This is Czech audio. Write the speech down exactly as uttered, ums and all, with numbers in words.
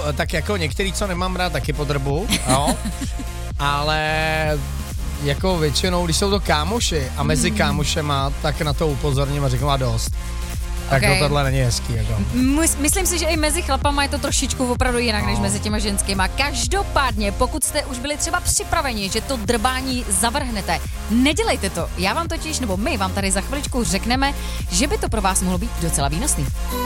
tak jako některý, co nemám rád, taky podrbu, jo. Ale jako většinou, když jsou to kámoši a mezi mm. kámošema, tak na to upozorním a řeknu a dost. Tak okay. to tohle není hezký. Jako. Myslím si, že i mezi chlapama je to trošičku opravdu jinak, no. než mezi těma ženskýma. Každopádně, pokud jste už byli třeba připraveni, že to drbání zavrhnete, nedělejte to. Já vám totiž, nebo my vám tady za chviličku řekneme, že by to pro vás mohlo být docela výnosný.